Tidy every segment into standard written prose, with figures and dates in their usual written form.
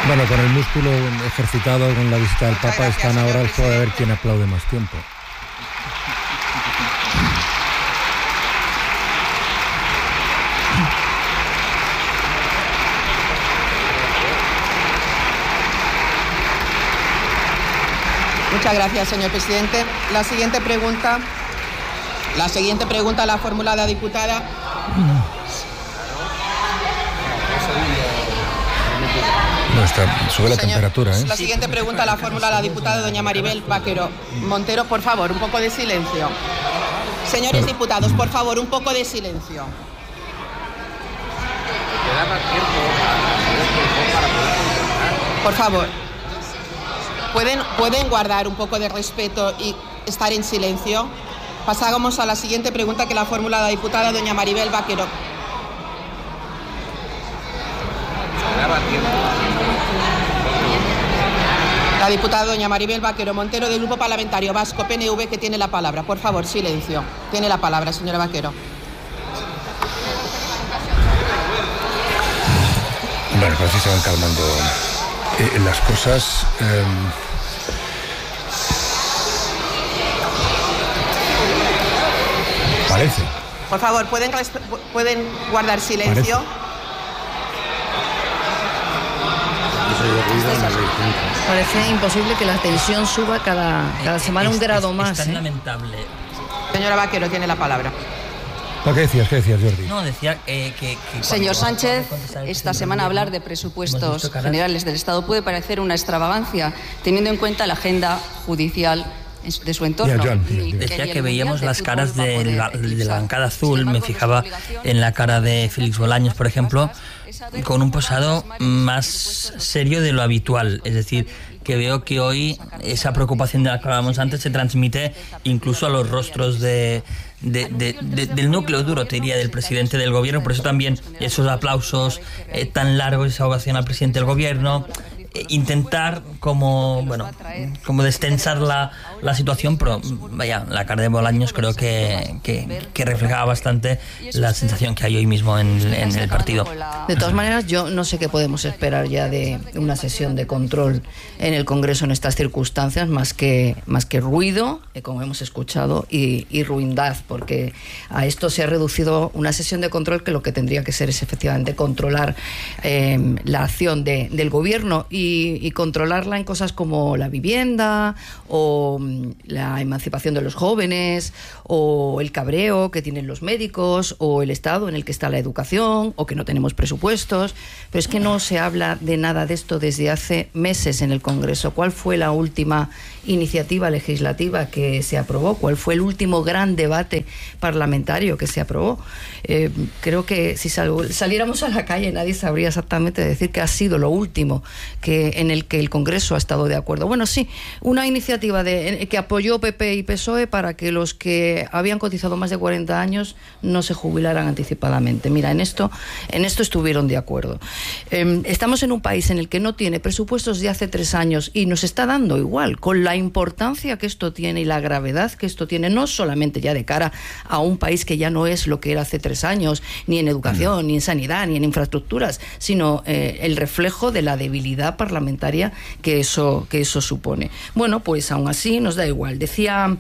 Bueno, con el músculo ejercitado con la visita del Papa, están ahora al juego de ver quién aplaude más tiempo. Muchas gracias, señor presidente. La siguiente pregunta la fórmula la diputada. No, sube la temperatura, ¿eh? La siguiente pregunta la fórmula la diputada doña Maribel Vaquero Montero. Por favor, un poco de silencio. Señores diputados, por favor, un poco de silencio. Por favor. ¿Pueden guardar un poco de respeto y estar en silencio? Pasamos a la siguiente pregunta que la fórmula la diputada doña Maribel Vaquero. La diputada doña Maribel Vaquero Montero del Grupo Parlamentario Vasco PNV, que tiene la palabra. Por favor, silencio. Tiene la palabra, señora Vaquero. Bueno, pues así se van calmando las cosas. Parece. Por favor, ¿pueden guardar silencio? Parece imposible que la tensión suba cada semana un grado más. Es tan lamentable. Señora Vaquero, tiene la palabra. ¿Qué decías, Jordi? No, decía que señor Sánchez, esta semana hablar de presupuestos generales del Estado puede parecer una extravagancia, teniendo en cuenta la agenda judicial de su entorno. Decía que veíamos las caras de la bancada azul. Me fijaba en la cara de Félix Bolaños, por ejemplo, con un pasado más serio de lo habitual. Es decir, que veo que hoy esa preocupación de la que hablábamos antes se transmite incluso a los rostros del núcleo duro, te diría, del presidente del gobierno. Por eso también esos aplausos tan largos, esa ovación al presidente del gobierno, intentar como destensar la situación, pero vaya, la cara de Bolaños creo que reflejaba bastante la sensación que hay hoy mismo en el partido. De todas maneras, yo no sé qué podemos esperar ya de una sesión de control en el Congreso en estas circunstancias, más que ruido, como hemos escuchado, y ruindad, porque a esto se ha reducido una sesión de control que lo que tendría que ser es efectivamente controlar la acción del gobierno y controlarla en cosas como la vivienda o la emancipación de los jóvenes o el cabreo que tienen los médicos o el estado en el que está la educación o que no tenemos presupuestos. Pero es que no se habla de nada de esto desde hace meses en el Congreso. ¿Cuál fue la última iniciativa legislativa que se aprobó? ¿Cuál fue el último gran debate parlamentario que se aprobó? Creo que si saliéramos a la calle nadie sabría exactamente decir qué ha sido lo último en el que el Congreso ha estado de acuerdo. Bueno, sí, una iniciativa que apoyó PP y PSOE para que los que habían cotizado más de 40 años no se jubilaran anticipadamente. Mira, en esto estuvieron de acuerdo. Estamos en un país en el que no tiene presupuestos de hace 3 años y nos está dando igual, con la importancia que esto tiene y la gravedad que esto tiene, no solamente ya de cara a un país que ya no es lo que era hace 3 años, ni en educación, ni en sanidad, ni en infraestructuras, sino el reflejo de la debilidad parlamentaria que eso supone. Bueno, pues aún así nos da igual. Decía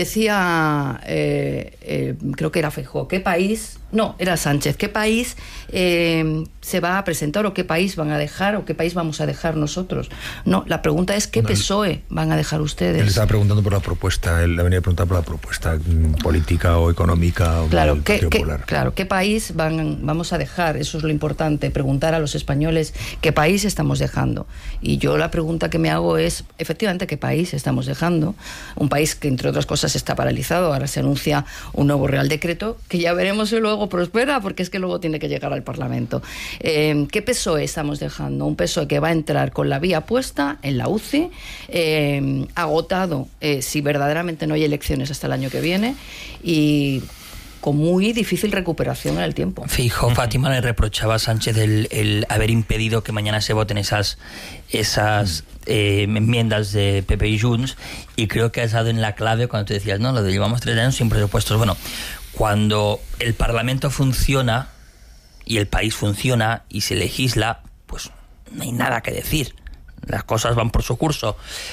creo que era Feijóo, ¿qué país? No, era Sánchez. ¿Qué país se va a presentar o qué país van a dejar o qué país vamos a dejar nosotros? No, la pregunta es ¿qué PSOE van a dejar ustedes? Él estaba preguntando por la propuesta, él venía a preguntar por la propuesta política o económica del Partido Popular. Claro, ¿qué país vamos a dejar? Eso es lo importante, preguntar a los españoles qué país estamos dejando. Y yo la pregunta que me hago es, efectivamente, ¿qué país estamos dejando? Un país que, entre otras cosas, está paralizado. Ahora se anuncia un nuevo Real Decreto que ya veremos si luego prospera, porque es que luego tiene que llegar al Parlamento. ¿Qué PSOE estamos dejando? Un PSOE que va a entrar con la vía puesta en la UCI, agotado si verdaderamente no hay elecciones hasta el año que viene y con muy difícil recuperación en el tiempo. Feijóo, Fátima le reprochaba a Sánchez el haber impedido que mañana se voten esas enmiendas de PP y Junts, y creo que has dado en la clave cuando te decías, no, lo de llevamos 3 años sin presupuestos. Bueno, cuando el Parlamento funciona y el país funciona y se legisla, pues no hay nada que decir. Las cosas van por su curso.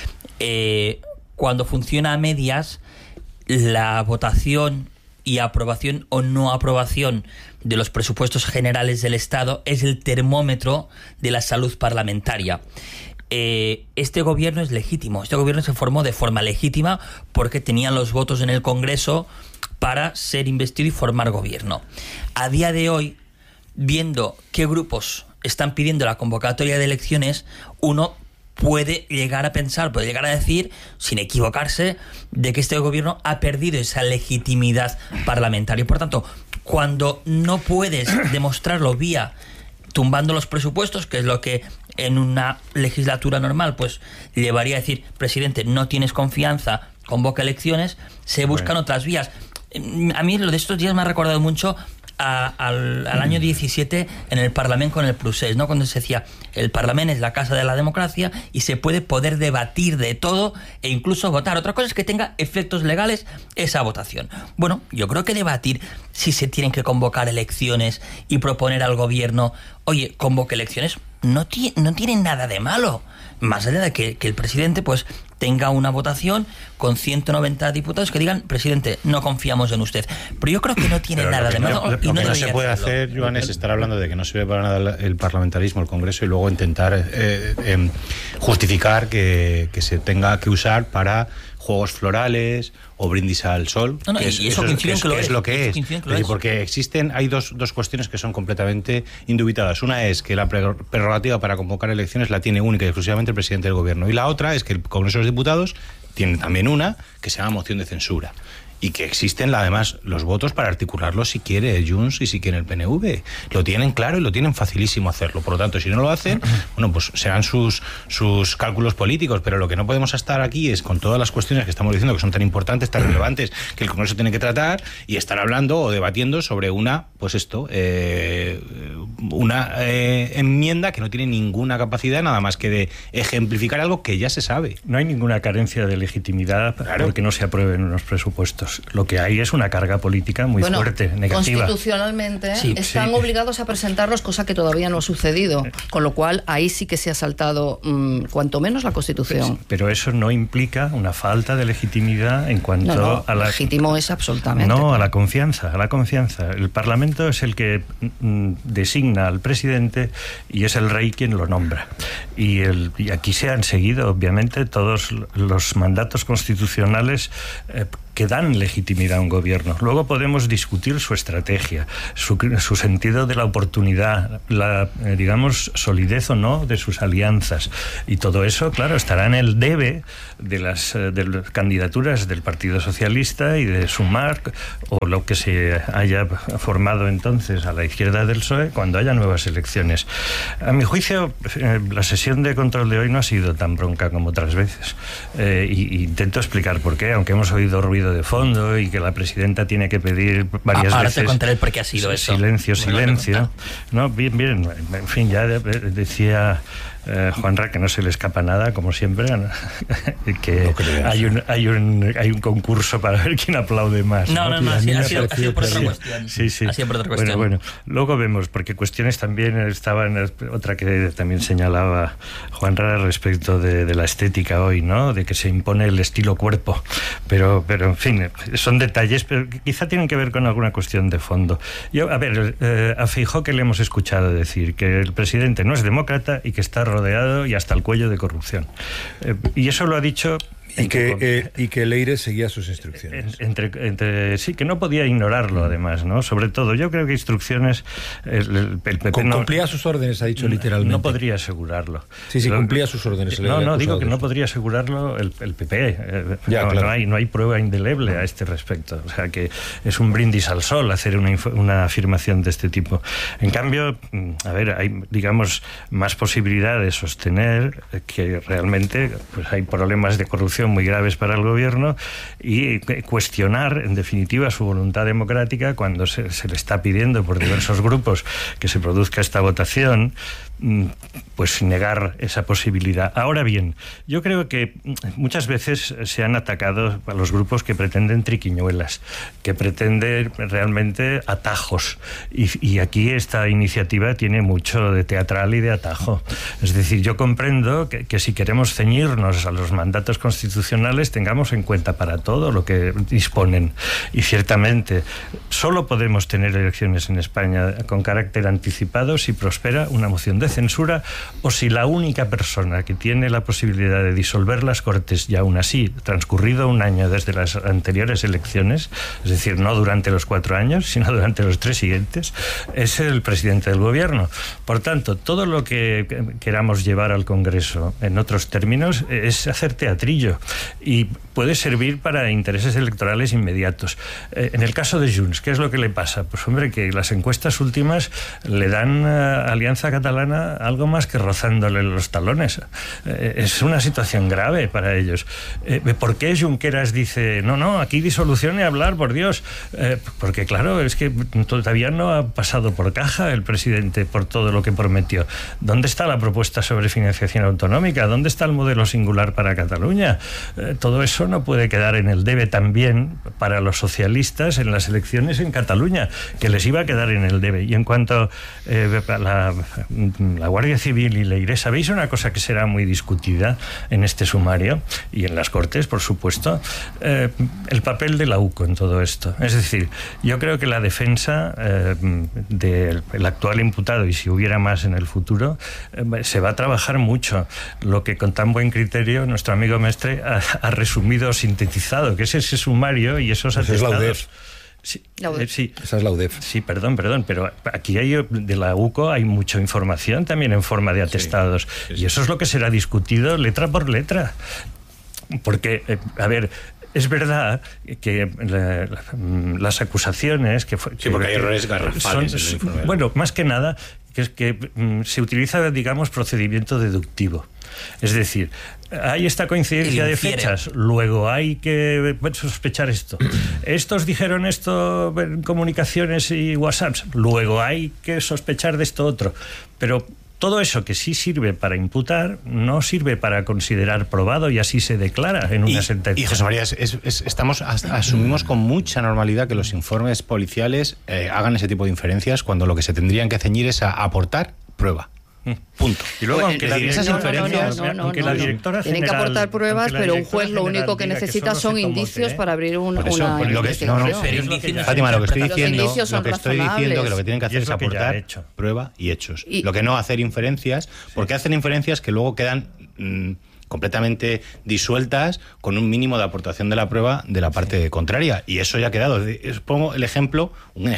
Cuando funciona a medias, la votación y aprobación o no aprobación de los presupuestos generales del Estado es el termómetro de la salud parlamentaria. Este gobierno es legítimo. Este gobierno se formó de forma legítima porque tenían los votos en el Congreso para ser investido y formar gobierno. A día de hoy, viendo qué grupos están pidiendo la convocatoria de elecciones, uno puede llegar a pensar, puede llegar a decir, sin equivocarse, de que este gobierno ha perdido esa legitimidad parlamentaria. Por tanto, cuando no puedes demostrarlo vía tumbando los presupuestos, que es lo que en una legislatura normal pues llevaría a decir, presidente, no tienes confianza, convoca elecciones, se buscan otras vías. A mí lo de estos días me ha recordado mucho al año 17 en el Parlament con el procés, ¿no? Cuando se decía, el Parlament es la casa de la democracia y se puede poder debatir de todo e incluso votar. Otra cosa es que tenga efectos legales esa votación. Bueno, yo creo que debatir si se tienen que convocar elecciones y proponer al gobierno, oye, convoque elecciones, no tiene nada de malo. Más allá de que el presidente pues tenga una votación con 190 diputados que digan, presidente, no confiamos en usted. Pero yo creo que no tiene nada de malo. Lo que no se puede hacer, Joan, es estar hablando de que no sirve para nada el parlamentarismo, el Congreso, y luego intentar justificar que se tenga que usar para juegos florales o brindis al sol, que es lo que es. Porque hay dos cuestiones que son completamente indubitadas. Una es que la prerrogativa para convocar elecciones la tiene única y exclusivamente el presidente del gobierno. Y la otra es que el Congreso de los Diputados tiene también una que se llama moción de censura. Y que existen además los votos para articularlo si quiere Junts y si quiere el PNV. Lo tienen claro y lo tienen facilísimo hacerlo. Por lo tanto, si no lo hacen, bueno, pues serán sus cálculos políticos. Pero lo que no podemos estar aquí es con todas las cuestiones que estamos diciendo que son tan importantes, tan relevantes, que el Congreso tiene que tratar, y estar hablando o debatiendo sobre una enmienda que no tiene ninguna capacidad nada más que de ejemplificar algo que ya se sabe. No hay ninguna carencia de legitimidad porque no se aprueben unos presupuestos. Lo que hay es una carga política muy fuerte, negativa. Constitucionalmente están obligados a presentarlos, cosa que todavía no ha sucedido, con lo cual ahí sí que se ha saltado cuanto menos la Constitución. Pero eso no implica una falta de legitimidad en cuanto a la... legítimo es absolutamente. No, a la confianza. El Parlamento es el que designa al presidente y es el rey quien lo nombra. Y aquí se han seguido, obviamente, todos los mandatos constitucionales que dan legitimidad a un gobierno. Luego podemos discutir su estrategia, su sentido de la oportunidad, la, solidez o no de sus alianzas. Y todo eso, claro, estará en el debe de las candidaturas del Partido Socialista y de Sumar, o lo que se haya formado entonces a la izquierda del PSOE, cuando haya nuevas elecciones. A mi juicio, la sesión de control de hoy no ha sido tan bronca como otras veces. Intento explicar por qué, aunque hemos oído ruido de fondo y que la presidenta tiene que pedir varias ahora veces... Ahora te contaré por qué ha sido eso. Silencio. No, bien. En fin, ya decía... Juanra, que no se le escapa nada, como siempre, que hay un concurso para ver quién aplaude más. No, ha sido por otra cuestión. Sí. Ha sido por otra cuestión. Bueno, luego vemos, porque cuestiones también estaban, otra que también señalaba Juanra respecto de la estética hoy, ¿no? De que se impone el estilo cuerpo, pero en fin, son detalles, pero quizá tienen que ver con alguna cuestión de fondo. A Feijóo, que le hemos escuchado decir que el presidente no es demócrata y que está rodeado y hasta el cuello de corrupción. Y eso lo ha dicho... Y que Leire seguía sus instrucciones. Sí, que no podía ignorarlo, además, ¿no? Sobre todo, yo creo que instrucciones... El PP cumplía sus órdenes, ha dicho literalmente. No podría asegurarlo. Sí, cumplía sus órdenes. Digo que no podría asegurarlo el PP. No hay prueba indeleble a este respecto. O sea, que es un brindis al sol hacer una afirmación de este tipo. En cambio, hay, más posibilidad de sostener que realmente pues hay problemas de corrupción muy graves para el gobierno y cuestionar, en definitiva, su voluntad democrática cuando se le está pidiendo por diversos grupos que se produzca esta votación. pues negar esa posibilidad. Ahora bien, yo creo que muchas veces se han atacado a los grupos que pretenden triquiñuelas, que pretenden realmente atajos, y aquí esta iniciativa tiene mucho de teatral y de atajo. Es decir, yo comprendo que si queremos ceñirnos a los mandatos constitucionales tengamos en cuenta para todo lo que disponen, y ciertamente solo podemos tener elecciones en España con carácter anticipado si prospera una moción de censura, o si la única persona que tiene la posibilidad de disolver las Cortes, y aún así transcurrido un año desde las anteriores elecciones, es decir, no durante los 4 años sino durante los 3 siguientes, es el presidente del gobierno. Por tanto, todo lo que queramos llevar al Congreso en otros términos es hacer teatrillo, y puede servir para intereses electorales inmediatos. En el caso de Junts, ¿qué es lo que le pasa? Pues hombre, que las encuestas últimas le dan a Alianza Catalana algo más que rozándole los talones. Es una situación grave para ellos. ¿Por qué Junqueras dice, no, aquí disolución y hablar, por Dios? Porque claro, es que todavía no ha pasado por caja el presidente por todo lo que prometió. ¿Dónde está la propuesta sobre financiación autonómica? ¿Dónde está el modelo singular para Cataluña? Todo eso no puede quedar en el debe también para los socialistas en las elecciones en Cataluña, que les iba a quedar en el debe. Y en cuanto a la Guardia Civil y Leire, ¿sabéis una cosa que será muy discutida en este sumario y en las Cortes, por supuesto? El papel de la UCO en todo esto. Es decir, yo creo que la defensa del actual imputado, y si hubiera más en el futuro, se va a trabajar mucho. Lo que con tan buen criterio nuestro amigo Mestre ha resumido, sintetizado, que es ese sumario y esos atestados. Es la UDEF. Sí, sí, esa es la UDEF. Sí, perdón, pero aquí de la UCO hay mucha información también en forma de atestados, sí. Y eso es lo que será discutido letra por letra. Porque, a ver, es verdad que las acusaciones sí, porque hay errores garrafales bueno, más que nada que es que se utiliza, digamos, procedimiento deductivo. Es decir, hay esta coincidencia de fechas, luego hay que sospechar esto. Estos dijeron esto en comunicaciones y WhatsApps, luego hay que sospechar de esto otro. Pero todo eso que sí sirve para imputar no sirve para considerar probado, y así se declara en una sentencia. Y José María, asumimos con mucha normalidad que los informes policiales hagan ese tipo de inferencias, cuando lo que se tendrían que ceñir es a aportar prueba. Punto. Y luego, aunque esas inferencias, aunque la directora tienen que aportar pruebas, pero un juez lo único que necesita son indicios para abrir una investigación. Fátima, lo que estoy diciendo que lo que tienen que hacer es aportar prueba y hechos. Lo que no hacer inferencias, porque hacen inferencias que luego quedan completamente disueltas con un mínimo de aportación de la prueba de la parte contraria. Y eso ya ha quedado. Os pongo un ejemplo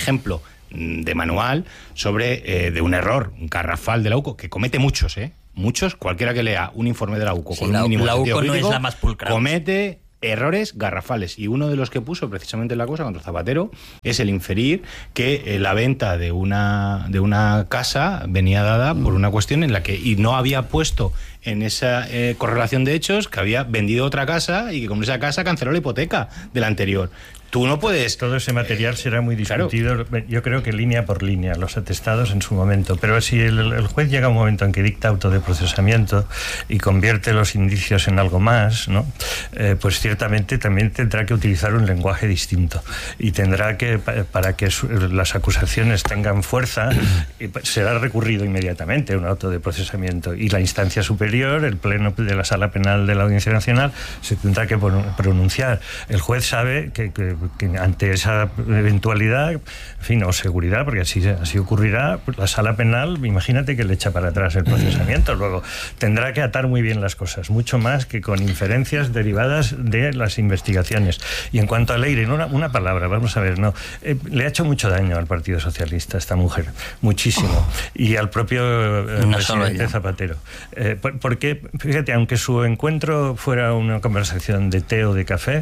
de manual sobre de un error garrafal de la UCO, que comete muchos, cualquiera que lea un informe de la UCO con un mínimo la sentido UCO no crítico, es la más pulcra. Comete errores garrafales, y uno de los que puso precisamente la cosa contra Zapatero es el inferir que la venta de una casa venía dada por una cuestión en la que y no había puesto en esa correlación de hechos que había vendido otra casa y que con esa casa canceló la hipoteca de la anterior. Tú no puedes... Todo ese material será muy discutido, claro. Yo creo que línea por línea, los atestados en su momento. Pero si el juez llega a un momento en que dicta auto de procesamiento y convierte los indicios en algo más, ¿no? Pues ciertamente también tendrá que utilizar un lenguaje distinto. Y tendrá que, para que las acusaciones tengan fuerza, será recurrido inmediatamente a un auto de procesamiento. Y la instancia superior, el pleno de la Sala Penal de la Audiencia Nacional, se tendrá que pronunciar. El juez sabe que ante esa eventualidad, en fin, o seguridad, porque así ocurrirá, pues la Sala Penal, imagínate que le echa para atrás el procesamiento. Luego tendrá que atar muy bien las cosas, mucho más que con inferencias derivadas de las investigaciones. Y en cuanto a Leire, una palabra, vamos a ver, le ha hecho mucho daño al Partido Socialista esta mujer, muchísimo, y al propio presidente Zapatero. Porque, fíjate, aunque su encuentro fuera una conversación de té o de café,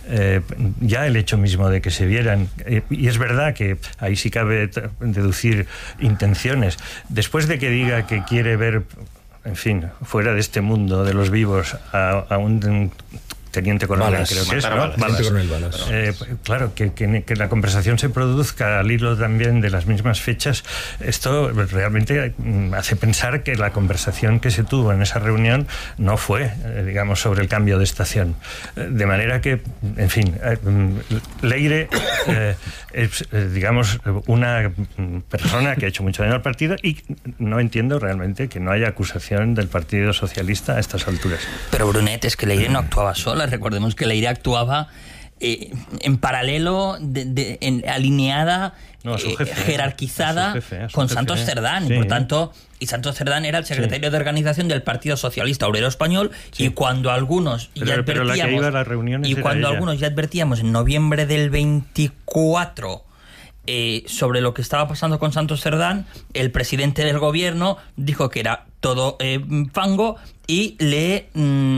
ya el hecho mismo de que se vieran, y es verdad que ahí sí cabe deducir intenciones, después de que diga que quiere ver, en fin, fuera de este mundo de los vivos a un teniente coronel, Balas, creo que es, ¿no? Balas. Claro, que la conversación se produzca al hilo también de las mismas fechas, esto realmente hace pensar que la conversación que se tuvo en esa reunión no fue, digamos, sobre el cambio de estación. De manera que, en fin, Leire es, digamos, una persona que ha hecho mucho daño al partido, y no entiendo realmente que no haya acusación del Partido Socialista a estas alturas. Pero Brunet, es que Leire no actuaba sola. Recordemos que Leire actuaba en paralelo, alineada, jerarquizada con Santos Cerdán. Sí. Por tanto, y Santos Cerdán era el secretario de organización del Partido Socialista Obrero Español. Sí. Y cuando algunos ya advertíamos en noviembre del 24 sobre lo que estaba pasando con Santos Cerdán, el presidente del gobierno dijo que era todo fango y le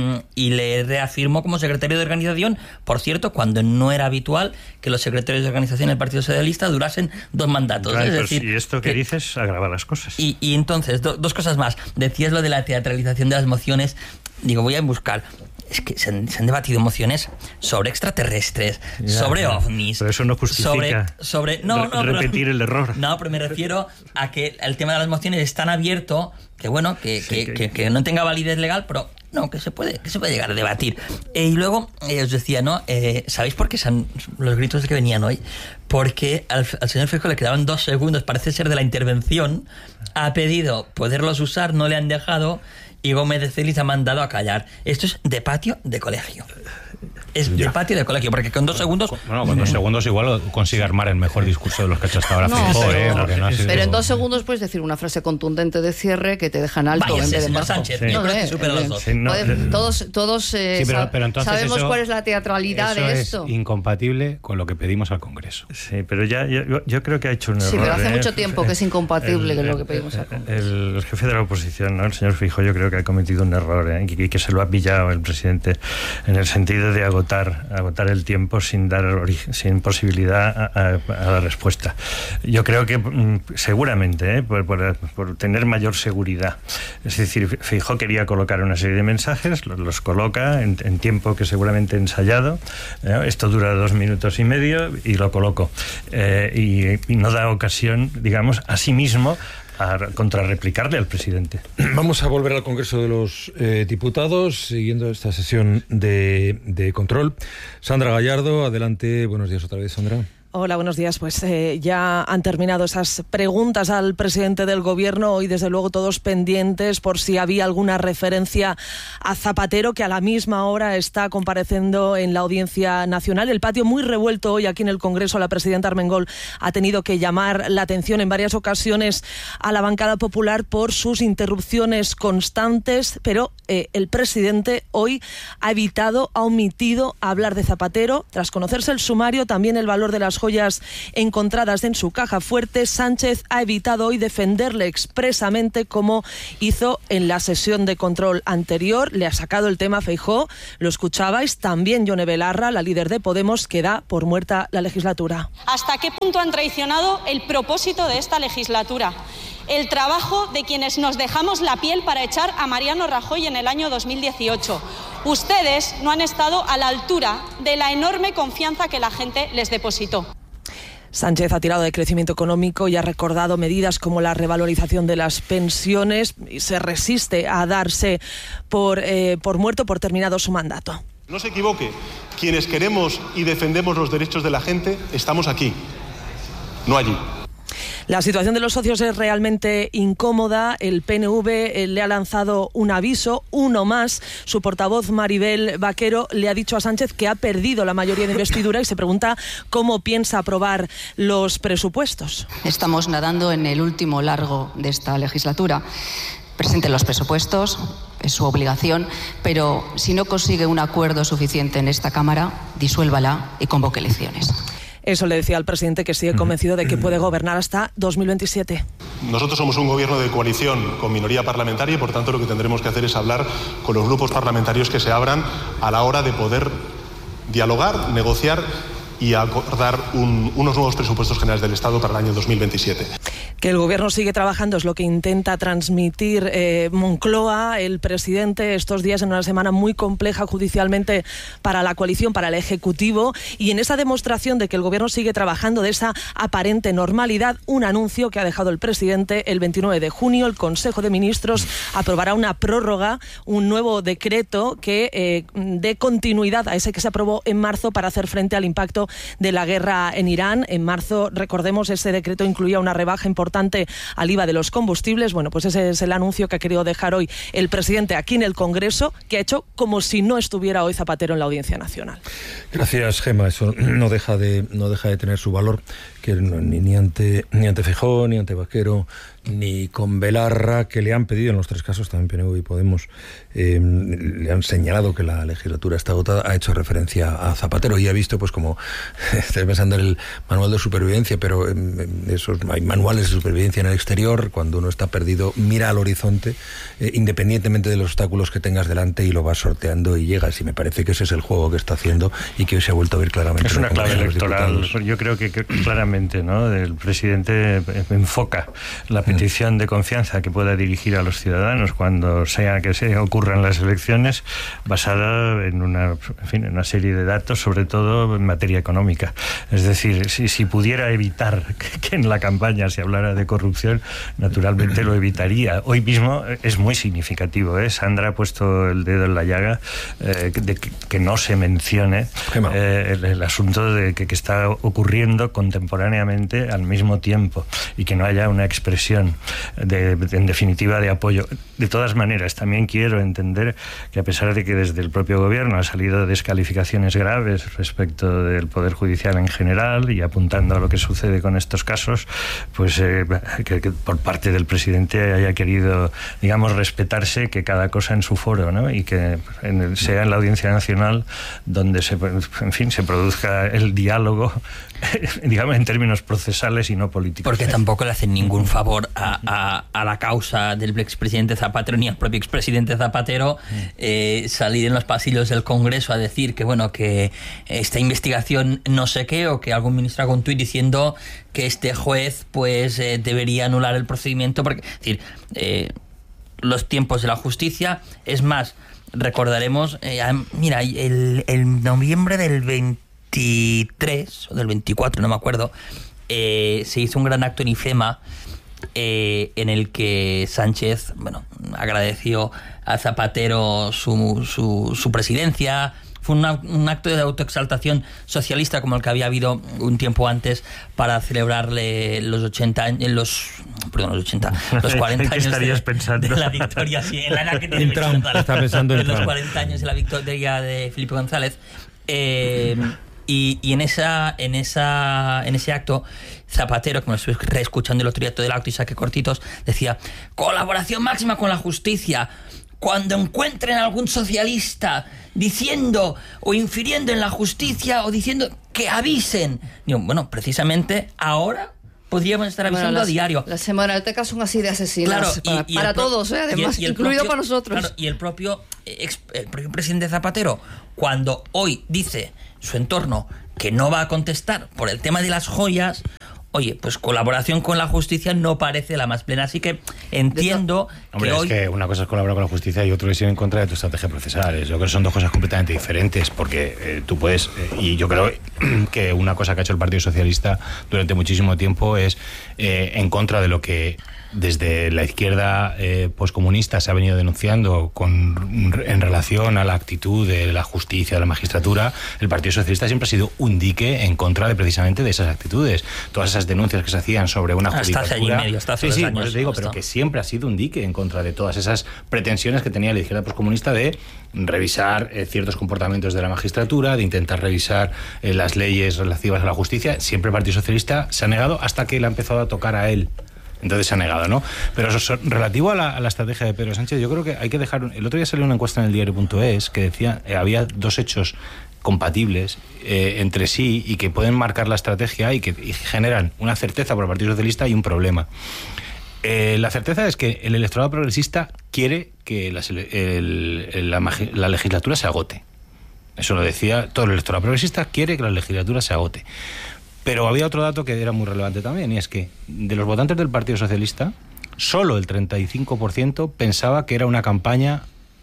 reafirmó como secretario de organización, por cierto, cuando no era habitual que los secretarios de organización del Partido Socialista durasen 2 mandatos. Claro, es decir, y esto que dices agrava las cosas. Y entonces, dos cosas más. Decías lo de la teatralización de las mociones. Digo, voy a buscar. Es que se han debatido mociones sobre extraterrestres, sobre ovnis. Pero eso no justifica repetir el error. No, pero me refiero a que el tema de las mociones es tan abierto que, bueno, que no tenga validez legal, pero no, que se puede llegar a debatir. Y luego os decía, ¿no? ¿Sabéis por qué son los gritos que venían hoy? Porque al señor Feijóo le quedaban 2 segundos, parece ser, de la intervención. Ha pedido poderlos usar, no le han dejado, y Gómez de Celis ha mandado a callar. Esto es de patio de colegio. Es de patio de colegio, porque con 2 segundos... Bueno, con 2 segundos igual consigue armar el mejor discurso de los que ha hecho hasta ahora Feijóo, pero en 2 segundos puedes decir una frase contundente de cierre que te dejan alto. Vaya, en vez de señor Sánchez, yo creo que supera los 2. Todos pero sabemos cuál es la teatralidad de esto. Es incompatible con lo que pedimos al Congreso. Sí, pero yo creo que ha hecho un error. Sí, pero hace mucho tiempo que es incompatible con lo que pedimos al Congreso. El jefe de la oposición, ¿no? El señor Feijóo, yo creo que ha cometido un error, y que se lo ha pillado el presidente, en el sentido de agotar el tiempo sin posibilidad a la respuesta. Yo creo que seguramente, por tener mayor seguridad, es decir, Feijóo quería colocar una serie de mensajes, los coloca en tiempo que seguramente ensayado, esto dura 2 minutos y medio y lo coloco, y no da ocasión, digamos, a sí mismo a contrarreplicarle al presidente. Vamos a volver al Congreso de los Diputados, siguiendo esta sesión de control. Sandra Gallardo, adelante. Buenos días otra vez, Sandra. Hola, buenos días. Pues ya han terminado esas preguntas al presidente del Gobierno. Hoy, desde luego, todos pendientes por si había alguna referencia a Zapatero, que a la misma hora está compareciendo en la Audiencia Nacional. El patio muy revuelto hoy aquí en el Congreso. La presidenta Armengol ha tenido que llamar la atención en varias ocasiones a la bancada popular por sus interrupciones constantes, pero el presidente hoy ha omitido hablar de Zapatero. Tras conocerse el sumario, también el valor de las joyas encontradas en su caja fuerte, Sánchez ha evitado hoy defenderle expresamente, como hizo en la sesión de control anterior. Le ha sacado el tema a Feijóo, lo escuchabais, también Yone Belarra, la líder de Podemos, que da por muerta la legislatura. ¿Hasta qué punto han traicionado el propósito de esta legislatura? El trabajo de quienes nos dejamos la piel para echar a Mariano Rajoy en el año 2018. Ustedes no han estado a la altura de la enorme confianza que la gente les depositó. Sánchez ha tirado de crecimiento económico y ha recordado medidas como la revalorización de las pensiones y se resiste a darse por muerto, por terminado su mandato. No se equivoque, quienes queremos y defendemos los derechos de la gente estamos aquí, no allí. La situación de los socios es realmente incómoda. El PNV le ha lanzado un aviso, uno más. Su portavoz, Maribel Vaquero, le ha dicho a Sánchez que ha perdido la mayoría de investidura y se pregunta cómo piensa aprobar los presupuestos. Estamos nadando en el último largo de esta legislatura. Presente los presupuestos, es su obligación, pero si no consigue un acuerdo suficiente en esta Cámara, disuélvala y convoque elecciones. Eso le decía al presidente, que sigue convencido de que puede gobernar hasta 2027. Nosotros somos un gobierno de coalición con minoría parlamentaria y, por tanto, lo que tendremos que hacer es hablar con los grupos parlamentarios que se abran a la hora de poder dialogar, negociar y acordar unos nuevos presupuestos generales del Estado para el año 2027. Que el gobierno sigue trabajando es lo que intenta transmitir Moncloa. El presidente estos días en una semana muy compleja judicialmente para la coalición, para el Ejecutivo, y en esa demostración de que el gobierno sigue trabajando, de esa aparente normalidad, un anuncio que ha dejado el presidente: el 29 de junio el Consejo de Ministros aprobará una prórroga, un nuevo decreto que dé continuidad a ese que se aprobó en marzo para hacer frente al impacto de la guerra en Irán. En marzo, recordemos, ese decreto incluía una rebaja importante al IVA de los combustibles. Bueno, pues ese es el anuncio que ha querido dejar hoy el presidente aquí en el Congreso, que ha hecho como si no estuviera hoy Zapatero en la Audiencia Nacional. Gracias, Gemma. Eso no deja de tener su valor, que ni ante Feijóo, ni ante Baquero, ni con Belarra, que le han pedido en los tres casos, también PNV y Podemos, le han señalado que la legislatura está agotada, ha hecho referencia a Zapatero y ha visto, pues como estoy pensando en el manual de supervivencia, pero hay manuales de supervivencia en el exterior. Cuando uno está perdido, mira al horizonte, independientemente de los obstáculos que tengas delante, y lo vas sorteando y llegas, y me parece que ese es el juego que está haciendo y que hoy se ha vuelto a ver claramente. Es una clave electoral, yo creo que claramente, ¿no? El presidente enfoca la petición de confianza que pueda dirigir a los ciudadanos cuando sea que se ocurran las elecciones, basada en una serie de datos, sobre todo en materia económica. Es decir, si pudiera evitar que en la campaña se hablara de corrupción, naturalmente lo evitaría. Hoy mismo es muy significativo, ¿eh? Sandra ha puesto el dedo en la llaga, de que no se mencione el asunto de que está ocurriendo contemporáneamente al mismo tiempo, y que no haya una expresión en definitiva de apoyo. De todas maneras, también quiero entender que, a pesar de que desde el propio gobierno ha salido descalificaciones graves respecto del Poder Judicial en general, y apuntando a lo que sucede con estos casos, pues que por parte del presidente haya querido, digamos, respetarse que cada cosa en su foro, ¿no? Y que sea en la Audiencia Nacional donde se produzca el diálogo, digamos, en términos procesales y no políticos. Porque tampoco le hacen ningún favor a la causa del expresidente Zapatero, ni al propio expresidente Zapatero, salir en los pasillos del Congreso a decir que, bueno, que esta investigación no sé qué, o que algún ministro haga un tuit diciendo que este juez pues debería anular el procedimiento, porque, es decir, los tiempos de la justicia. Es más, recordaremos, mira, el noviembre del 23 o del 24, no me acuerdo, se hizo un gran acto en IFEMA, en el que Sánchez, bueno, agradeció a Zapatero su presidencia. Fue un acto de autoexaltación socialista como el que había habido un tiempo antes para celebrarle los 40 años los 40 años de la victoria, sí, en la que tiene Trump, está pensando en los 40 años de la victoria de Felipe González. Y en ese acto, Zapatero, como lo estoy reescuchando el otro día todo el acto y saqué cortitos, decía: colaboración máxima con la justicia. Cuando encuentren a algún socialista diciendo o infiriendo en la justicia o diciendo, que avisen. Digo, bueno, precisamente ahora podríamos estar avisando a diario. Las semanaltecas son así de asesinas, claro, para todos, además, incluido para nosotros. Claro, y el propio presidente Zapatero, cuando hoy dice su entorno que no va a contestar por el tema de las joyas, oye, pues colaboración con la justicia no parece la más plena. Así que entiendo que hoy... Es que una cosa es colaborar con la justicia y otro es ir en contra de tu estrategia procesal. Yo creo que son dos cosas completamente diferentes, porque tú puedes... y yo creo que una cosa que ha hecho el Partido Socialista durante muchísimo tiempo es en contra de lo que desde la izquierda poscomunista se ha venido denunciando en relación a la actitud de la justicia, de la magistratura. El Partido Socialista siempre ha sido un dique en contra de precisamente de esas actitudes. Todas esas denuncias que se hacían sobre una judicatura... Hasta hace año y medio, hasta hace 2 años. Por eso te digo, pero que siempre ha sido un dique en contra de todas esas pretensiones que tenía la izquierda poscomunista de revisar ciertos comportamientos de la magistratura, de intentar revisar las leyes relativas a la justicia. Siempre el Partido Socialista se ha negado hasta que le ha empezado a tocar a él. Entonces se ha negado, ¿no? Pero relativo a la estrategia de Pedro Sánchez, yo creo que hay que dejar... El otro día salió una encuesta en el diario.es que decía había 2 hechos compatibles entre sí y que pueden marcar la estrategia y que generan una certeza por el Partido Socialista y un problema. La certeza es que el electorado progresista quiere que la legislatura se agote. Eso lo decía todo el electorado progresista, quiere que la legislatura se agote. Pero había otro dato que era muy relevante también, y es que de los votantes del Partido Socialista, solo el 35% pensaba que era una campaña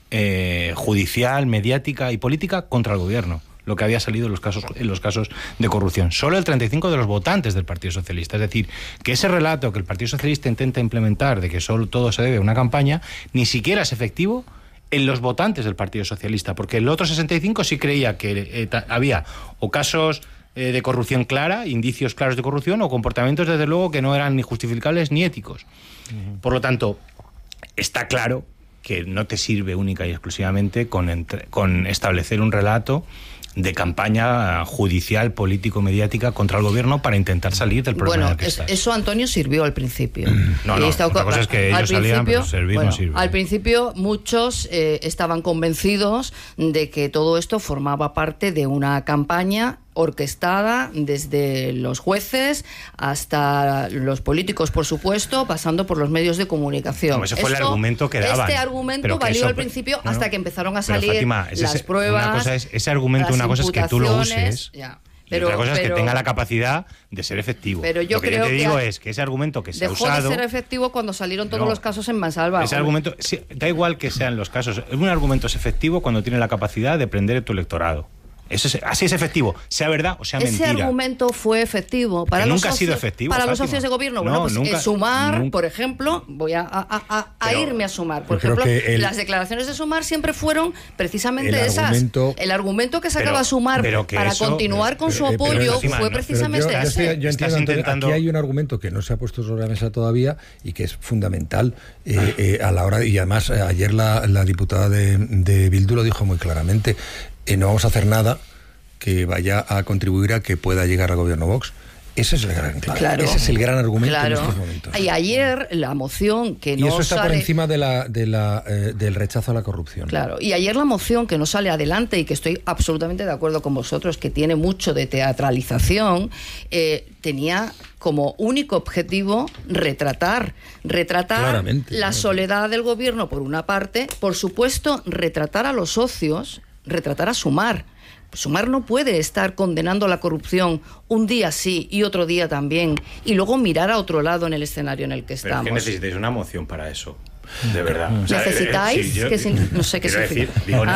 judicial, mediática y política contra el gobierno, lo que había salido en los casos de corrupción. Solo el 35% de los votantes del Partido Socialista. Es decir, que ese relato que el Partido Socialista intenta implementar de que solo todo se debe a una campaña, ni siquiera es efectivo en los votantes del Partido Socialista, porque el otro 65% sí creía que había o casos de corrupción clara, indicios claros de corrupción, o comportamientos, desde luego, que no eran ni justificables ni éticos. Por lo tanto, está claro que no te sirve única y exclusivamente con establecer un relato de campaña judicial, político-mediática contra el gobierno para intentar salir del problema en el que estás. Eso, Antonio, sirvió al principio. Otra cosa es que ellos salían, pero servir no sirve. Al principio muchos estaban convencidos de que todo esto formaba parte de una campaña orquestada desde los jueces hasta los políticos, por supuesto, pasando por los medios de comunicación. Ese fue el argumento que daban. Este argumento valió al principio hasta que empezaron a salir Fátima, las pruebas. Una cosa es ese argumento, una cosa es que tú lo uses. Pero, otra cosa es que tenga la capacidad de ser efectivo. Pero yo lo que creo yo te digo es que ese argumento que se ha usado... Dejó de ser efectivo cuando salieron todos los casos en mansalva. Ese argumento, da igual que sean los casos, un argumento es efectivo cuando tiene la capacidad de prender tu electorado. Así es efectivtivo, sea verdad o sea mentira. Ese argumento fue efectivo para nunca ha sido efectivo para Fátima. Los socios de gobierno. No, bueno, pues Sumar, por ejemplo, voy a irme a Sumar. Por ejemplo, las declaraciones de Sumar siempre fueron precisamente el argumento que sacaba Sumar para continuar con su apoyo fue precisamente ese. Yo entiendo, aquí hay un argumento que no se ha puesto sobre la mesa todavía y que es fundamental a la hora, y además ayer la diputada de Bildu lo dijo muy claramente. No vamos a hacer nada que vaya a contribuir a que pueda llegar al gobierno Vox. Ese es el gran ese es el gran argumento en estos momentos. Y ayer la moción que no y eso está sale... por encima del rechazo a la corrupción. Claro, y ayer la moción que no sale adelante, y que estoy absolutamente de acuerdo con vosotros, que tiene mucho de teatralización, tenía como único objetivo retratar la soledad del gobierno por una parte, por supuesto retratar a los socios, retratar a Sumar. Sumar no puede estar condenando la corrupción un día sí y otro día también, y luego mirar a otro lado en el escenario en el que estamos. Pero es que necesitáis una moción para eso. De verdad. O sea, ¿necesitáis? No sé qué significa.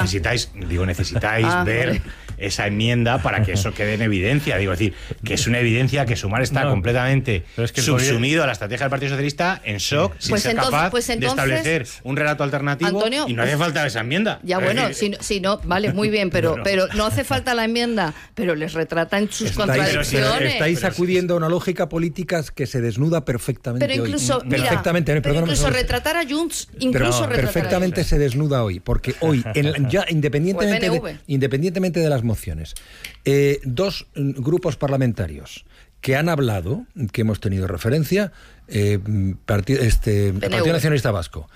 Necesitáis ver esa enmienda para que eso quede en evidencia. Digo, es decir, que es una evidencia que Sumar está completamente subsumido a la estrategia del Partido Socialista, en shock, sin ser capaz de establecer un relato alternativo, Antonio, y no hace falta esa enmienda. Ya, bueno, si no, vale, muy bien, pero no hace falta la enmienda, pero les retrata en sus contradicciones. Estáis acudiendo a una lógica política que se desnuda perfectamente pero incluso, hoy. Perfectamente, incluso retratar a Junts, perfectamente se desnuda hoy, porque hoy, ya independientemente de las mociones, dos grupos parlamentarios que han hablado, que hemos tenido referencia, Partido Nacionalista Vasco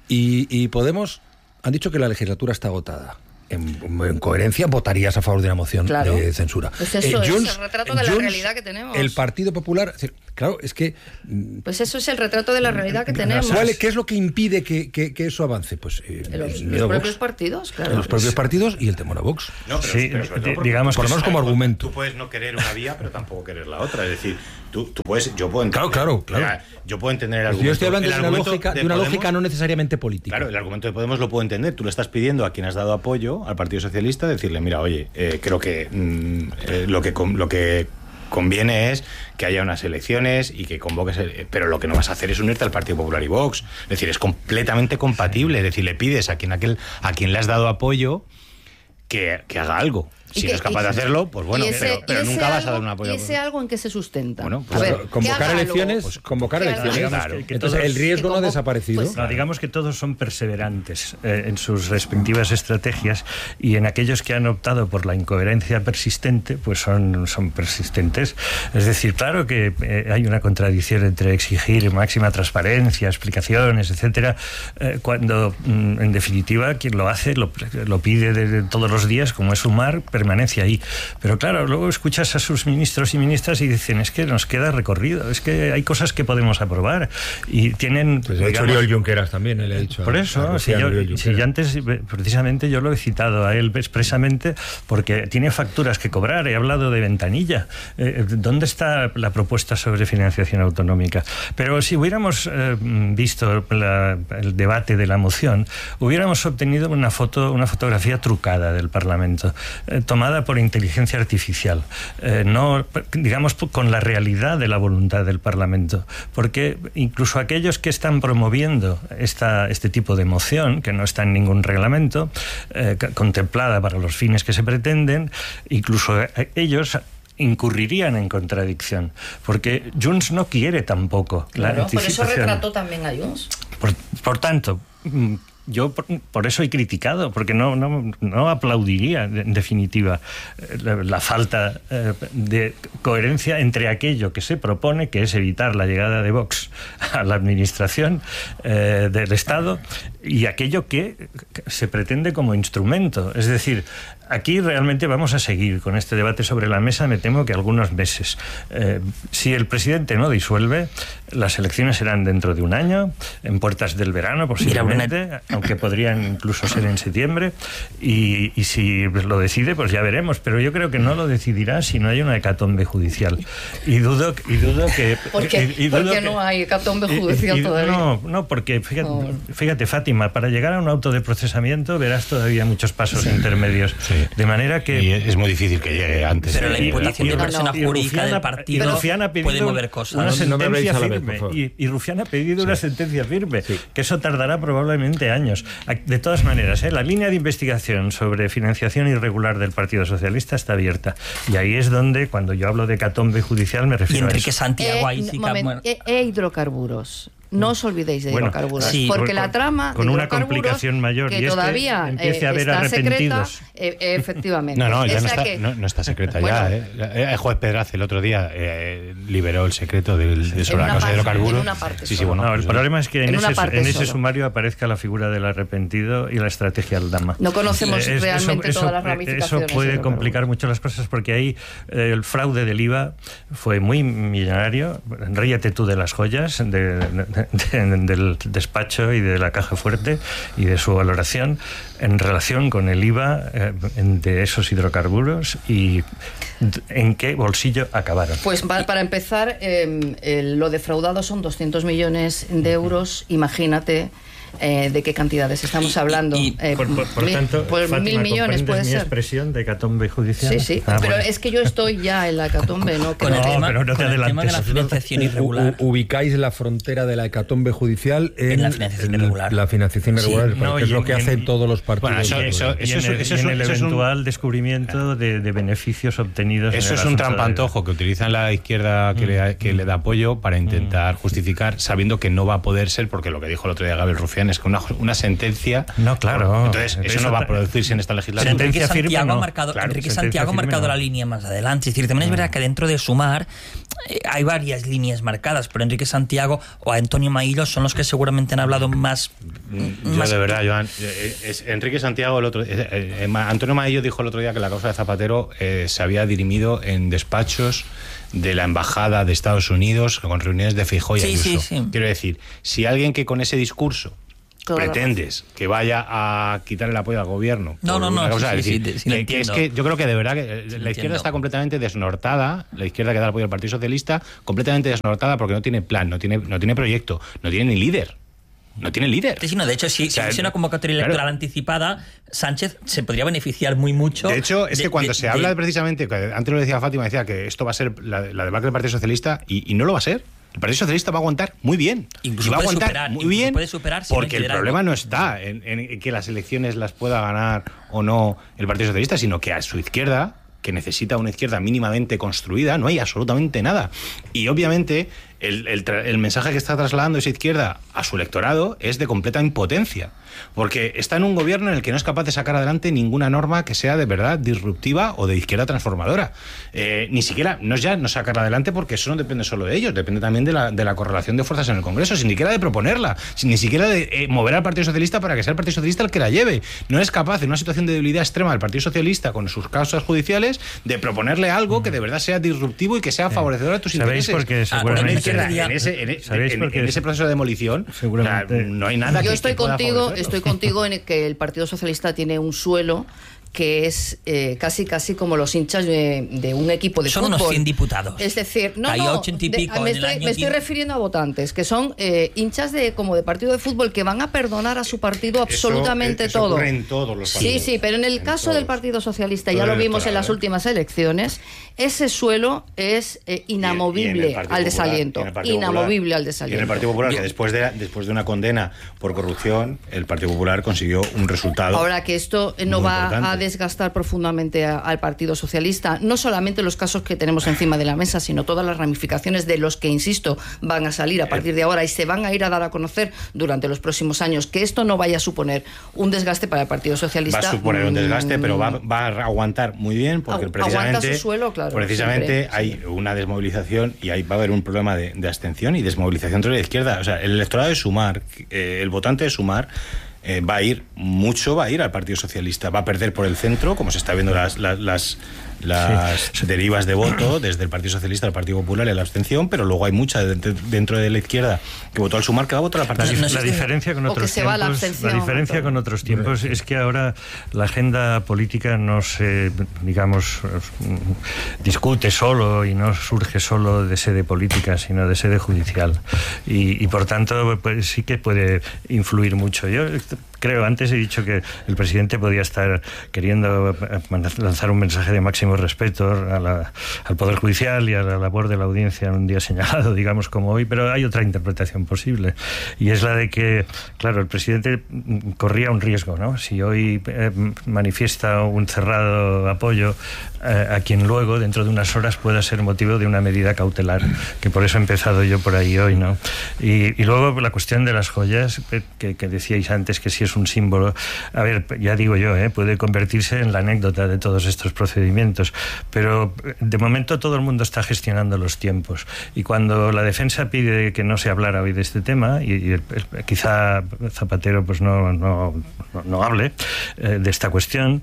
y Podemos, han dicho que la legislatura está agotada. En coherencia, votarías a favor de una moción de censura. Pues eso es el retrato de la realidad que tenemos. El Partido Popular, claro, es que... Pues eso es el retrato de la realidad que tenemos. ¿Qué es lo que impide que eso avance? Pues los propios partidos, claro. Los propios partidos y el temor a Vox. No, pero digamos, por lo menos como argumento. Tú puedes no querer una vía, pero tampoco querer la otra. Es decir, yo puedo entender... Claro. Yo puedo entender el argumento. Yo estoy hablando de una lógica no necesariamente política. Claro, el argumento de Podemos lo puedo entender. Tú le estás pidiendo a quien has dado apoyo, al Partido Socialista, decirle, mira, oye, creo que lo que conviene es que haya unas elecciones y que convoques, pero lo que no vas a hacer es unirte al Partido Popular y Vox. Es decir, es completamente compatible. Es decir, le pides a quien le has dado apoyo que haga algo. Si no es capaz de hacerlo, pues bueno, pero nunca vas a dar un apoyo. ¿Y ese algo en qué se sustenta? Bueno, pues a ver, convocar elecciones. Claro. Entonces, el riesgo no ha desaparecido. Pues, digamos que todos son perseverantes en sus respectivas estrategias, y en aquellos que han optado por la incoherencia persistente, pues son persistentes. Es decir, claro que hay una contradicción entre exigir máxima transparencia, explicaciones, etcétera, cuando en definitiva quien lo hace lo pide todos los días, como es Sumar, pero permanencia ahí. Pero claro, luego escuchas a sus ministros y ministras y dicen, es que nos queda recorrido, es que hay cosas que podemos aprobar. Y tienen... Pues ha hecho Oriol Junqueras también, le ha dicho. Por eso, si yo antes, precisamente yo lo he citado a él expresamente, porque tiene facturas que cobrar. He hablado de ventanilla. ¿Dónde está la propuesta sobre financiación autonómica? Pero si hubiéramos visto el debate de la moción, hubiéramos obtenido una fotografía trucada del Parlamento, tomada por inteligencia artificial, no, digamos, con la realidad de la voluntad del Parlamento, porque incluso aquellos que están promoviendo este tipo de moción, que no está en ningún reglamento, contemplada para los fines que se pretenden, incluso ellos incurrirían en contradicción, porque Junts no quiere tampoco la anticipación. Por eso retrató también a Junts. Por tanto, yo por eso he criticado, porque no aplaudiría, en definitiva, la falta de coherencia entre aquello que se propone, que es evitar la llegada de Vox a la administración del Estado, y aquello que se pretende como instrumento. Es decir, aquí realmente vamos a seguir con este debate sobre la mesa, me temo que algunos meses. Si el presidente no disuelve, las elecciones serán dentro de un año, en puertas del verano posiblemente, aunque podrían incluso ser en septiembre, y si lo decide, pues ya veremos, pero yo creo que no lo decidirá si no hay una hecatombe judicial. Y dudo que... ¿Por qué no hay hecatombe judicial todavía? No, porque fíjate, Fátima, para llegar a un auto de procesamiento verás todavía muchos pasos intermedios. Sí. De manera que... Y es muy difícil que llegue antes. Pero la imputación de persona jurídica del partido puede mover cosas. Una sentencia firme. Y Rufián ha pedido una sentencia firme, que eso tardará probablemente años. De todas maneras, la línea de investigación sobre financiación irregular del Partido Socialista está abierta. Y ahí es donde, cuando yo hablo de hecatombe judicial, me refiero a eso. Enrique Santiago, ahí sí que... hidrocarburos. No os olvidéis de hidrocarburos, porque la trama con una complicación mayor, que y todavía empiece a haber arrepentidos. Secreta, efectivamente. No, ya no está secreta ya. El juez Pedraz el otro día liberó el secreto sobre la causa de hidrocarburos. El problema es que en ese sumario aparezca la figura del arrepentido y la estrategia Aldama. No conocemos realmente todas las ramificaciones. Eso puede complicar mucho las cosas, porque ahí el fraude del IVA fue muy millonario. Ríete tú de las joyas del despacho y de la caja fuerte y de su valoración en relación con el IVA de esos hidrocarburos y en qué bolsillo acabaron. Pues para empezar, lo defraudado son 200 millones de euros. Imagínate de qué cantidades estamos hablando. Por tanto, pues Fátima, 1.000 millones puede ser. Expresión de hecatombe judicial. Sí, pero es que yo estoy ya en la hecatombe, ¿no? Con el tema de la financiación irregular. ¿Ubicáis la frontera de la hecatombe judicial en la financiación irregular? La financiación irregular, porque es lo que hacen todos los partidos. Eso es el eventual descubrimiento de beneficios obtenidos. Eso es un trampantojo que utilizan la izquierda que le da apoyo para intentar justificar, sabiendo que no va a poder ser, porque lo que dijo el otro día Gabriel Rufián es que una sentencia... No, claro. Entonces, eso no va a producirse en esta legislatura. Enrique Santiago ha marcado la línea más adelante. Es decir, también es verdad que dentro de Sumar hay varias líneas marcadas, pero Enrique Santiago o Antonio Maillo son los que seguramente han hablado más... De verdad, Joan, Enrique Santiago, Antonio Maillo dijo el otro día que la causa de Zapatero se había dirimido en despachos de la embajada de Estados Unidos con reuniones de Feijóo y Ayuso. Sí. Quiero decir, si alguien que con ese discurso pretendes que vaya a quitar el apoyo al gobierno. Es que yo creo que de verdad que la izquierda está completamente desnortada, la izquierda que da el apoyo al Partido Socialista, completamente desnortada porque no tiene plan, no tiene proyecto, no tiene ni líder. No tiene líder. Sí, no, de hecho, si hubiese una convocatoria electoral anticipada, Sánchez se podría beneficiar mucho. De hecho, es que cuando se habla precisamente, antes lo decía Fátima, decía que esto va a ser la debacle del Partido Socialista, y no lo va a ser. El Partido Socialista va a aguantar muy bien. Incluso y va a aguantar superar, muy bien, puede superar porque el problema no está en que las elecciones las pueda ganar o no el Partido Socialista, sino que a su izquierda, que necesita una izquierda mínimamente construida, no hay absolutamente nada. Y obviamente el mensaje que está trasladando esa izquierda a su electorado es de completa impotencia, porque está en un gobierno en el que no es capaz de sacar adelante ninguna norma que sea de verdad disruptiva o de izquierda transformadora. Ni siquiera, no sacarla adelante, porque eso no depende solo de ellos, depende también de la correlación de fuerzas en el Congreso, sin siquiera de proponerla, ni siquiera de mover al Partido Socialista para que sea el Partido Socialista el que la lleve. No es capaz, en una situación de debilidad extrema del Partido Socialista con sus causas judiciales, de proponerle algo que de verdad sea disruptivo y que sea favorecedor a tus intereses. Porque seguramente en ese proceso de demolición no hay nada. Yo estoy contigo en que el Partido Socialista tiene un suelo que es casi como los hinchas de un equipo de fútbol. Son unos 100 diputados. Es decir, me estoy refiriendo a votantes, que son hinchas como de partido de fútbol, que van a perdonar a su partido absolutamente eso todo. Ocurre en todos los partidos. Sí, pero en el caso del Partido Socialista, ya lo vimos en las últimas elecciones, ese suelo es inamovible al desaliento. Inamovible al desaliento. Y en el Partido Popular, que después de una condena por corrupción, el Partido Popular consiguió un resultado. Ahora que esto no va a desgastar profundamente al Partido Socialista, no solamente los casos que tenemos encima de la mesa, sino todas las ramificaciones de los que, insisto, van a salir a partir de ahora y se van a ir a dar a conocer durante los próximos años. Que esto no vaya a suponer un desgaste para el Partido Socialista. Va a suponer un desgaste, pero va a aguantar muy bien, porque precisamente, su suelo, claro, precisamente hay una desmovilización y ahí va a haber un problema de abstención y desmovilización entre la izquierda. O sea, el electorado de Sumar, el votante de Sumar, va a ir al Partido Socialista, va a perder por el centro, como se está viendo las derivas de voto desde el Partido Socialista al Partido Popular y la abstención, pero luego hay mucha dentro de la izquierda que votó al Sumar que va a votar al Partido Socialista. La diferencia con otros tiempos es que ahora la agenda política no se, discute solo y no surge solo de sede política, sino de sede judicial, y por tanto pues, sí que puede influir mucho. Yo creo, antes he dicho que el presidente podía estar queriendo lanzar un mensaje de máximo respeto al Poder Judicial y a la labor de la audiencia en un día señalado, digamos como hoy, pero hay otra interpretación posible, y es la de que, claro, el presidente corría un riesgo, ¿no? Si hoy manifiesta un cerrado apoyo a quien luego, dentro de unas horas, pueda ser motivo de una medida cautelar, que por eso he empezado yo por ahí hoy, ¿no? Y luego la cuestión de las joyas, que decíais antes, que si es un símbolo, a ver, ya digo yo, puede convertirse en la anécdota de todos estos procedimientos, pero de momento todo el mundo está gestionando los tiempos, y cuando la defensa pide que no se hablara hoy de este tema, y quizá Zapatero pues no hable de esta cuestión,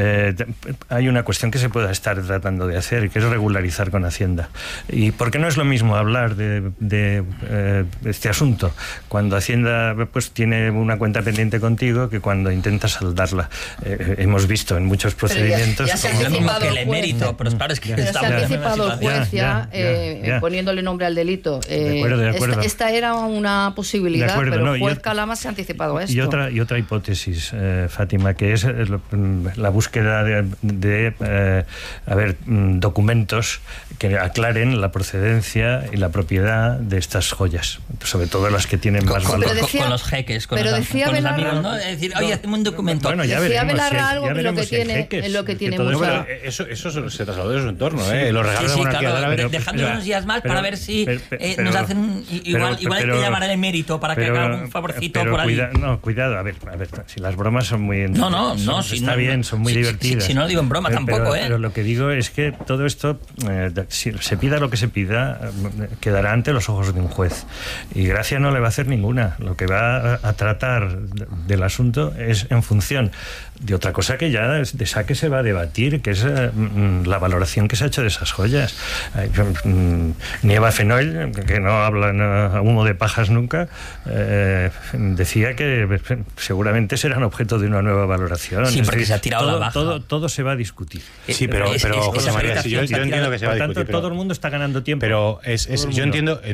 hay una cuestión que se pueda estar tratando de hacer, que es regularizar con Hacienda. ¿Y por qué no es lo mismo hablar de este asunto cuando Hacienda pues tiene una cuenta pendiente contigo que cuando intentas saldarla? Hemos visto en muchos procedimientos ya se ha anticipado el emérito, pero claro, es que se ha anticipado el juez poniéndole nombre al delito. De acuerdo. Esta era una posibilidad, pero el juez Calama se ha anticipado a esto. Y otra hipótesis, Fátima, que es la búsqueda de documentos que aclaren la procedencia y la propiedad de estas joyas, sobre todo las que tienen más valor. Con los jeques, con los amigos, ¿no? Es decir, oye, hacemos un documento. Bueno, ya decía veremos, Belarra algo en lo que tiene mucha... Eso se trasladó de su entorno, los regalos de monarquía árabe. Dejando unos días más para ver si nos hacen igual hay que llamar al emérito para que haga un favorcito por ahí. Cuidado, a ver, si las bromas son muy... Está bien, son muy divertidas. Si no lo digo en broma tampoco, Pero lo que digo es que todo esto, si se pida lo que se pida, quedará ante los ojos de un juez. Y Gracia no le va a hacer ninguna. Lo que va a tratar del asunto es en función de otra cosa que ya de saque se va a debatir, que es la valoración que se ha hecho de esas joyas. Nieva Fenoll, que no habla a humo de pajas nunca, decía que seguramente serán objeto de una nueva valoración. Sí, porque se ha tirado la baja. Todo se va a discutir. Sí, pero José María, yo entiendo que se va a discutir. Por tanto, todo el mundo está ganando tiempo. Pero yo entiendo